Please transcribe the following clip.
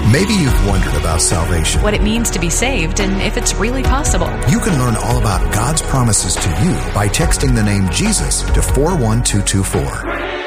Maybe you've wondered about salvation. What it means to be saved and if it's really possible. You can learn all about God's promises to you by texting the name Jesus to 41224.